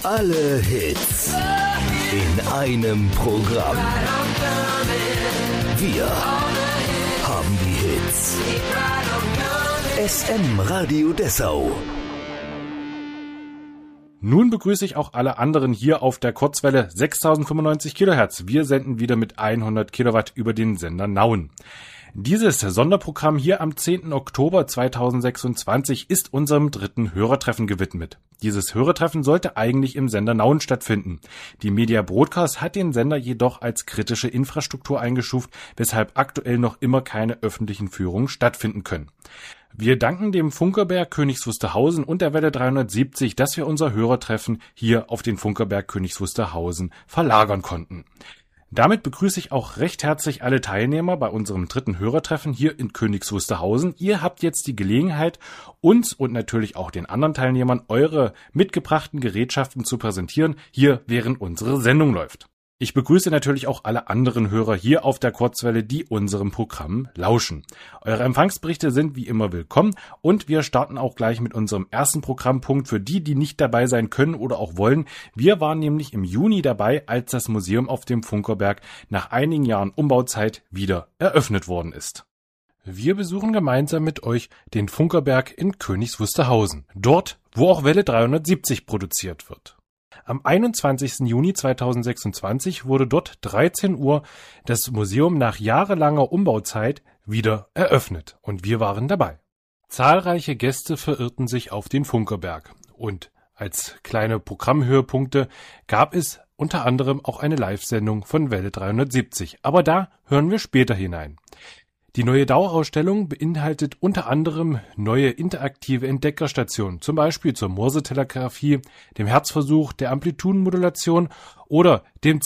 Alle Hits in einem Programm. Wir haben die Hits. SM Radio Dessau. Nun begrüße ich auch alle anderen hier auf der Kurzwelle 6095 Kilohertz. Wir senden wieder mit 100 Kilowatt über den Sender Nauen. Dieses Sonderprogramm hier am 10. Oktober 2026 ist unserem dritten Hörertreffen gewidmet. Dieses Hörertreffen sollte eigentlich im Sender Nauen stattfinden. Die Media Broadcast hat den Sender jedoch als kritische Infrastruktur eingestuft, weshalb aktuell noch immer keine öffentlichen Führungen stattfinden können. Wir danken dem Funkerberg Königs Wusterhausen und der Welle 370, dass wir unser Hörertreffen hier auf den Funkerberg Königs Wusterhausen verlagern konnten. Damit begrüße ich auch recht herzlich alle Teilnehmer bei unserem dritten Hörertreffen hier in Königs Wusterhausen. Ihr habt jetzt die Gelegenheit, uns und natürlich auch den anderen Teilnehmern eure mitgebrachten Gerätschaften zu präsentieren, hier während unsere Sendung läuft. Ich begrüße natürlich auch alle anderen Hörer hier auf der Kurzwelle, die unserem Programm lauschen. Eure Empfangsberichte sind wie immer willkommen und wir starten auch gleich mit unserem ersten Programmpunkt für die, die nicht dabei sein können oder auch wollen. Wir waren nämlich im Juni dabei, als das Museum auf dem Funkerberg nach einigen Jahren Umbauzeit wieder eröffnet worden ist. Wir besuchen gemeinsam mit euch den Funkerberg in Königs Wusterhausen, dort, wo auch Welle 370 produziert wird. Am 21. Juni 2026 wurde dort 13 Uhr das Museum nach jahrelanger Umbauzeit wieder eröffnet und wir waren dabei. Zahlreiche Gäste verirrten sich auf den Funkerberg und als kleine Programmhöhepunkte gab es unter anderem auch eine Live-Sendung von Welle 370, aber da hören wir später hinein. Die neue Dauerausstellung beinhaltet unter anderem neue interaktive Entdeckerstationen, zum Beispiel zur Morsetelegrafie, dem Herzversuch, der Amplitudenmodulation oder dem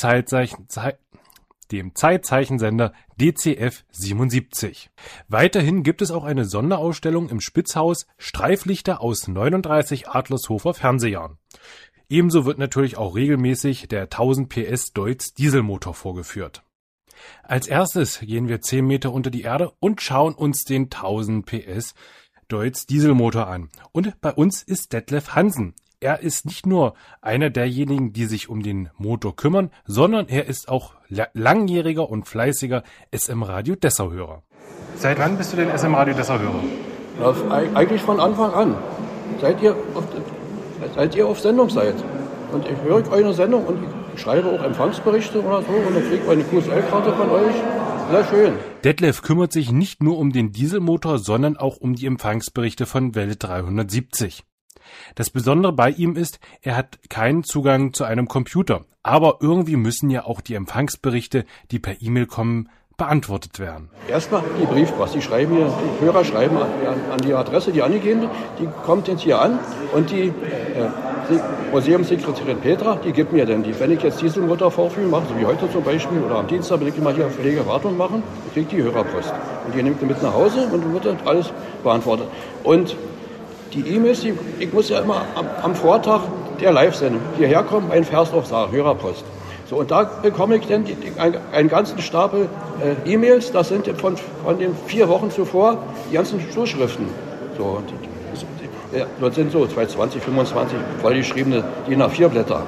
Zeitzeichensender DCF 77. Weiterhin gibt es auch eine Sonderausstellung im Spitzhaus Streiflichter aus 39 Adlershofer Fernsehjahren. Ebenso wird natürlich auch regelmäßig der 1000 PS Deutz Dieselmotor vorgeführt. Als erstes gehen wir 10 Meter unter die Erde und schauen uns den 1000 PS Deutz Dieselmotor an. Und bei uns ist Detlef Hansen. Er ist nicht nur einer derjenigen, die sich um den Motor kümmern, sondern er ist auch langjähriger und fleißiger SM Radio Dessau-Hörer. Seit wann bist du denn SM Radio Dessau-Hörer? Ja, eigentlich von Anfang an. Seit ihr auf Sendung seid. Und ich höre eure Sendung und ich schreibe auch Empfangsberichte oder so und dann kriege ich eine QSL-Karte von euch. Sehr schön. Detlef kümmert sich nicht nur um den Dieselmotor, sondern auch um die Empfangsberichte von Welle 370. Das Besondere bei ihm ist, er hat keinen Zugang zu einem Computer. Aber irgendwie müssen ja auch die Empfangsberichte, die per E-Mail kommen, beantwortet werden. Erstmal die Briefpost. Die Hörer schreiben an die Adresse, die angegeben wird. Die kommt jetzt hier an und die Museumssekretärin Petra, die gibt mir dann wenn ich jetzt Dieselmotor vorführen mache, so wie heute zum Beispiel, oder am Dienstag will ich immer hier Pflegewartung machen, kriege ich die Hörerpost. Und die nimmt mit nach Hause und dann wird dann alles beantwortet. Und die E-Mails, ich muss ja immer am Vortag der Live-Sendung hierher kommen, einen Vers drauf sagen, Hörerpost. So, und da bekomme ich dann einen ganzen Stapel E-Mails, das sind von den 4 Wochen zuvor die ganzen Zuschriften. So, dort sind so 20, 25 vollgeschriebene DIN A4-Blätter.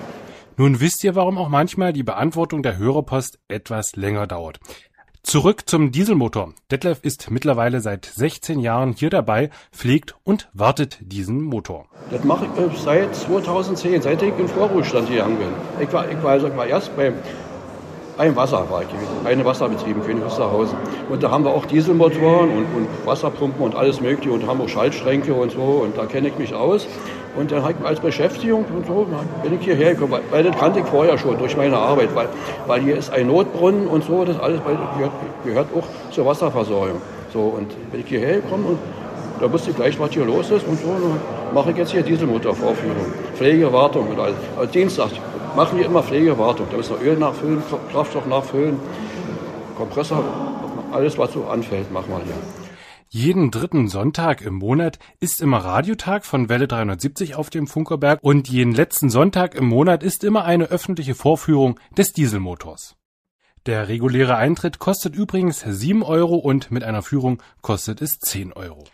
Nun wisst ihr, warum auch manchmal die Beantwortung der Hörerpost etwas länger dauert. Zurück zum Dieselmotor. Detlef ist mittlerweile seit 16 Jahren hier dabei, pflegt und wartet diesen Motor. Das mache ich seit 2010, seit ich in Vorruhestand gegangen bin. Ich war erst beim Wasser, eine Wasserbetrieb, Königs Wusterhausen. Und da haben wir auch Dieselmotoren und Wasserpumpen und alles mögliche und haben auch Schaltschränke und so und da kenne ich mich aus. Und dann habe ich als Beschäftigung und so bin ich hierher gekommen, weil das kannte ich vorher schon durch meine Arbeit, weil hier ist ein Notbrunnen und so, das alles gehört auch zur Wasserversorgung. So, und bin ich hierher gekommen und da wusste ich gleich, was hier los ist und so, dann mache ich jetzt hier Dieselmotorvorführung, Pflegewartung und alles. Also Dienstag machen wir immer Pflegewartung, da müssen wir Öl nachfüllen, Kraftstoff nachfüllen, Kompressor, alles was so anfällt, machen wir hier. Jeden dritten Sonntag im Monat ist immer Radiotag von Welle 370 auf dem Funkerberg und jeden letzten Sonntag im Monat ist immer eine öffentliche Vorführung des Dieselmotors. Der reguläre Eintritt kostet übrigens 7 € und mit einer Führung kostet es 10 €.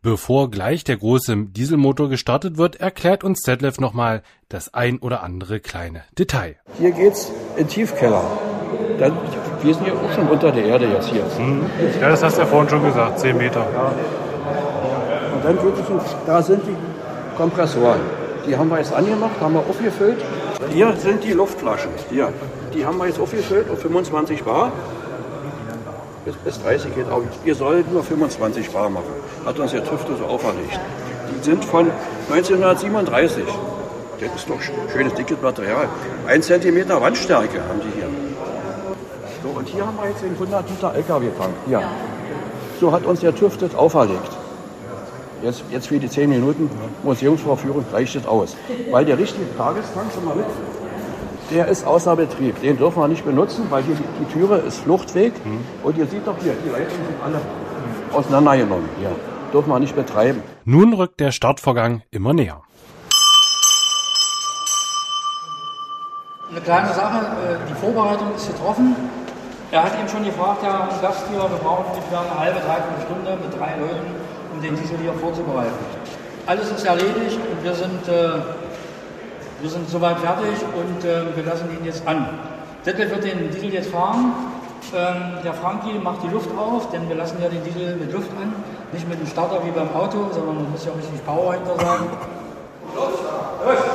Bevor gleich der große Dieselmotor gestartet wird, erklärt uns Detlef nochmal das ein oder andere kleine Detail. Hier geht's in den Tiefkeller. Wir sind ja auch schon unter der Erde jetzt hier. Ja, das hast du ja vorhin schon gesagt, 10 Meter. Ja. Und dann da sind die Kompressoren. Die haben wir jetzt angemacht, haben wir aufgefüllt. Hier sind die Luftflaschen. Hier. Die haben wir jetzt aufgefüllt auf 25 Bar. Bis 30 geht auch. Wir sollen nur 25 Bar machen. Hat uns der TÜV so auferlegt. Die sind von 1937. Das ist doch schönes, dickes Material. 1 cm Wandstärke haben die hier. So, und hier haben wir jetzt den 100 Liter LKW-Tank. Hier. So hat uns der TÜV das auferlegt. Jetzt für die 10 Minuten Museumsvorführung reicht es aus. Weil der richtige Tagestank, schon mal mit, der ist außer Betrieb. Den dürfen wir nicht benutzen, weil hier die Türe ist Fluchtweg. Und ihr seht doch hier, die Leitungen sind alle auseinandergenommen. Hier dürfen wir nicht betreiben. Nun rückt der Startvorgang immer näher. Eine kleine Sache, die Vorbereitung ist getroffen. Er hat eben schon gefragt, Herr Gast hier, wir brauchen ungefähr eine halbe, dreiviertel Stunde mit 3 Leuten, um den Diesel hier vorzubereiten. Alles ist erledigt und wir sind soweit fertig und wir lassen ihn jetzt an. Detlef wird den Diesel jetzt fahren. Der Frankie macht die Luft auf, denn wir lassen ja den Diesel mit Luft an. Nicht mit dem Starter wie beim Auto, sondern man muss ja richtig Power hinter sagen. Los!